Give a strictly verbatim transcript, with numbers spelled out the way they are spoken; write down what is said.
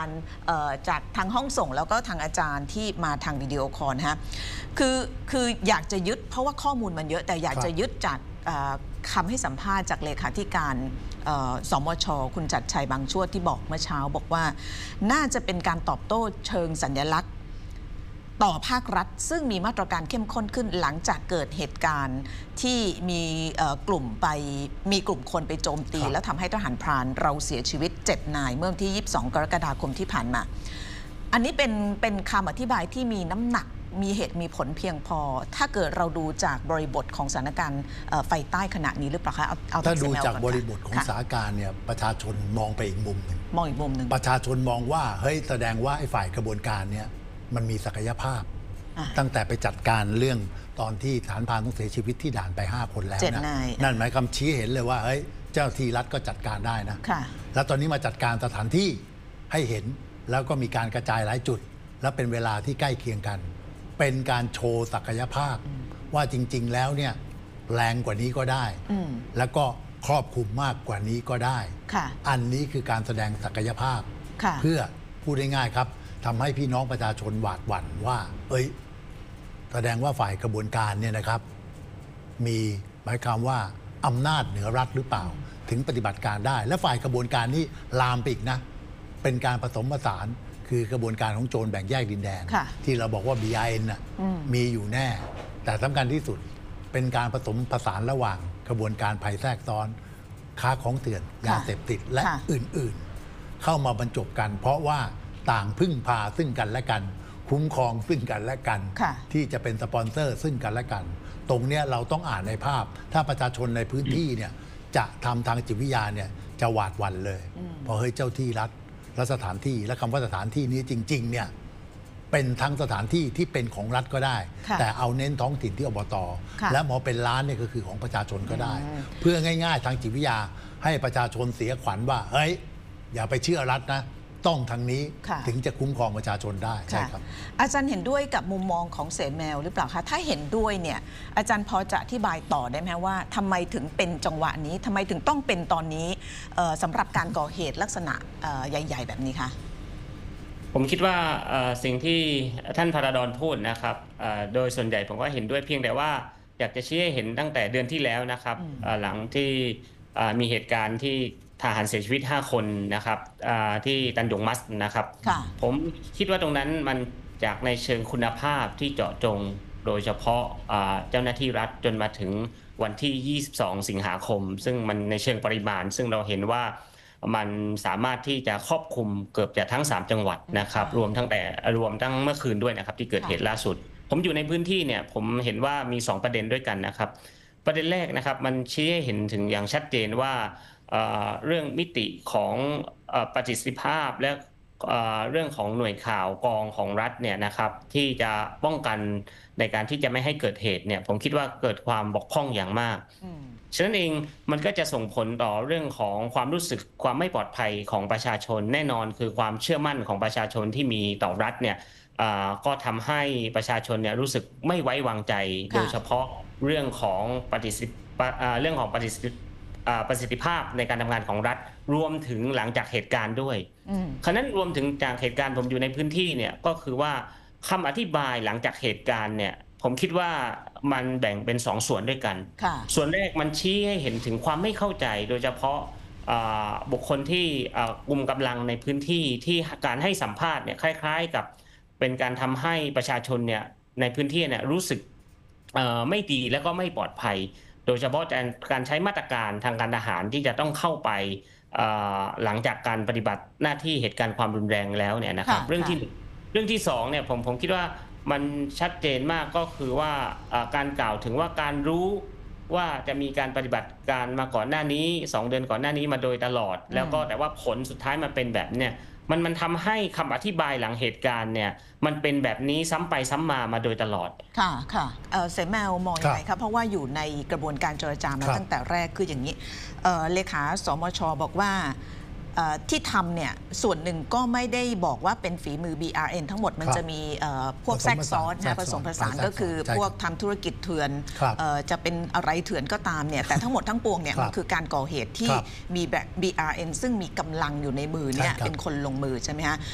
การจากทางห้องส่งแล้วก็ทางอาจารย์ที่มาทางวิดีโอคอลฮะคือคืออยากจะยึดเพราะว่าข้อมูลมันเยอะแต่อยากจะยึดจากคำให้สัมภาษณ์จากเลขาธิการสมช.คุณจัดชัยบางช่วที่บอกเมื่อเช้าบอกว่าน่าจะเป็นการตอบโต้เชิงสัญลักษณ์ต่อภาครัฐซึ่งมีมาตรการเข้มข้นขึ้นหลังจากเกิดเหตุการณ์ที่มีกลุ่มไปมีกลุ่มคนไปโจมตีแล้วทำให้ทหารพรานเราเสียชีวิตเจ็ดนายเมื่อวันที่ยี่สิบสองกรกฎาคมที่ผ่านมาอันนี้เป็นเป็นคำอธิบายที่มีน้ำหนักมีเหตุมีผลเพียงพอถ้าเกิดเราดูจากบริบทของสถานการณ์ไฟใต้ขณะนี้หรือเปล่าคะเอาเอาถ้าดูจากบริบทของสถานการณ์เนี่ยประชาชนมองไปอีกมุมหนึ่งมองอีกมุมหนึ่งประชาชนมองว่าเฮ้ยแสดงว่าไอ้ฝ่ายกระบวนการเนี่ยมันมีศักยภาพตั้งแต่ไปจัดการเรื่องตอนที่ฐานพรานต้องเสียชีวิตที่ด่านไปห้าคนแล้วนะนั่นหมายความชี้เห็นเลยว่าเฮ้ยเจ้าที่รัฐก็จัดการได้นะแล้วตอนนี้มาจัดการสถานที่ให้เห็นแล้วก็มีการกระจายหลายจุดและเป็นเวลาที่ใกล้เคียงกันเป็นการโชว์ศักยภาพว่าจริงๆแล้วเนี่ยแรงกว่านี้ก็ได้แล้วก็ครอบคลุมมากกว่านี้ก็ได้อันนี้คือการแสดงศักยภาพเพื่อพูดง่ายๆครับทำให้พี่น้องประชาชนหวาดหวั่นว่าเอ้ยแสดงว่าฝ่ายกระบวนการเนี่ยนะครับมีหมายความว่าอำนาจเหนือรัฐหรือเปล่าถึงปฏิบัติการได้และฝ่ายกระบวนการนี้ลามไปอีกนะเป็นการผสมผสานคือกระบวนการของโจรแบ่งแยกดินแดนที่เราบอกว่า บี ไอ เอ็น น่ะมีอยู่แน่แต่สำคัญที่สุดเป็นการผสมผสานระหว่างกระบวนการภัยแทรกซ้อนค้าของเถื่อนยาเสพติดและอื่นๆเข้ามาบรรจบกันเพราะว่าต่างพึ่งพาซึ่งกันและกันคุ้มครองซึ่งกันและกันที่จะเป็นสปอนเซอร์ซึ่งกันและกันตรงนี้เราต้องอ่านในภาพถ้าประชาชนในพื้นที่เนี่ยจะทำทางจิตวิทยาเนี่ยจะหวาดหวั่นเลยเพราะเฮ้ยเจ้าที่รัฐและสถานที่และคำว่าสถานที่นี้จริงๆเนี่ยเป็นทั้งสถานที่ที่เป็นของรัฐก็ได้แต่เอาเน้นท้องถิ่นที่อบต.และหมอเป็นร้านเนี่ยก็คือของประชาชนก็ได้เพื่อง่ายๆทางจิตวิทยาให้ประชาชนเสียขวัญว่าเฮ้ยอย่าไปเชื่อรัฐนะต้องทางนี้ถึงจะคุ้มครองประชาชนได้ใช่ครับอาจารย์เห็นด้วยกับมุมมองของเสแมวหรือเปล่าคะถ้าเห็นด้วยเนี่ยอาจารย์พอจะอธิบายต่อได้ไหมว่าทำไมถึงเป็นจังหวะนี้ทำไมถึงต้องเป็นตอนนี้สำหรับการก่อเหตุลักษณะใหญ่ๆแบบนี้คะผมคิดว่าสิ่งที่ท่านพระดอนพูดนะครับโดยส่วนใหญ่ผมก็เห็นด้วยเพียงแต่ว่าอยากจะชี้ให้เห็นตั้งแต่เดือนที่แล้วนะครับหลังที่มีเหตุการณ์ที่ทหารเสียชีวิตห้าคนนะครับที่ตันหยงมัสนะครับผมคิดว่าตรงนั้นมันจากในเชิงคุณภาพที่เจาะจงโดยเฉพาะเจ้าหน้าที่รัฐจนมาถึงวันที่ยี่สิบสองสิงหาคมซึ่งมันในเชิงปริมาณซึ่งเราเห็นว่ามันสามารถที่จะครอบคลุมเกือบจะทั้งสามจังหวัดนะครับรวมทั้งแต่รวมทั้งเมื่อคืนด้วยนะครับที่เกิดเหตุล่าสุดผมอยู่ในพื้นที่เนี่ยผมเห็นว่ามีสองประเด็นด้วยกันนะครับประเด็นแรกนะครับมันชี้ให้เห็นถึงอย่างชัดเจนว่าเรื่องมิติของประสิทธิภาพและเรื่องของหน่วยข่าวกองของรัฐเนี่ยนะครับที่จะป้องกันในการที่จะไม่ให้เกิดเหตุเนี่ยผมคิดว่าเกิดความบกพร่องอย่างมากฉะนั้นเองมันก็จะส่งผลต่อเรื่องของความรู้สึกความไม่ปลอดภัยของประชาชนแน่นอนคือความเชื่อมั่นของประชาชนที่มีต่อรัฐเนี่ยก็ทำให้ประชาชนเนี่ยรู้สึกไม่ไว้วางใจโดยเฉพาะเรื่องของประสิทธิเรื่องของประสิทธิประสิทธิภาพในการทำงานของรัฐรวมถึงหลังจากเหตุการณ์ด้วยฉะนั้นรวมถึงจากเหตุการณ์ผมอยู่ในพื้นที่เนี่ยก็คือว่าคำอธิบายหลังจากเหตุการณ์เนี่ยผมคิดว่ามันแบ่งเป็นสองส่วนด้วยกันส่วนแรกมันชี้ให้เห็นถึงความไม่เข้าใจโดยเฉพาะบุคคลที่กลุ่มกำลังในพื้นที่ที่การให้สัมภาษณ์เนี่ยคล้ายๆกับเป็นการทำให้ประชาชนเนี่ยในพื้นที่เนี่ยรู้สึกไม่ดีและก็ไม่ปลอดภัยโดยเฉพาะการใช้มาตรการทางการทหารที่จะต้องเข้าไปหลังจากการปฏิบัติหน้าที่เหตุการณ์ความรุนแรงแล้วเนี่ยนะครับเรื่องที่เรื่องที่สองเนี่ยผมผมคิดว่ามันชัดเจนมากก็คือว่าการกล่าวถึงว่าการรู้ว่าจะมีการปฏิบัติการมาก่อนหน้านี้สองเดือนก่อนหน้านี้มาโดยตลอดแล้วก็แต่ว่าผลสุดท้ายมันเป็นแบบเนี่ยมันมันทำให้คำอธิบายหลังเหตุการณ์เนี่ยมันเป็นแบบนี้ซ้ำไปซ้ำมามาโดยตลอดค่ะค่ะเสแมวมองยังไงครับเพราะว่าอยู่ในกระบวนการเจรจามาตั้งแต่แรกคืออย่างนี้เลขาสมช.บอกว่าที่ทำเนี่ยส่วนหนึ่งก็ไม่ได้บอกว่าเป็นฝีมือ บี อาร์ เอ็น ทั้งหมดมันจะมีพวกแทรกซ้อนนะผสมผสานก็คือพวกทำธุรกิจเถื่อนจะเป็นอะไรเถื่อนก็ตามเนี่ยแต่ทั้งหมดทั้งปวงเนี่ยมันคือการก่อเหตุที่มีแบบ บี อาร์ เอ็น ซึ่งมีกำลังอยู่ในมือเนี่ยเป็นคนลงมือใช่ไหมฮะ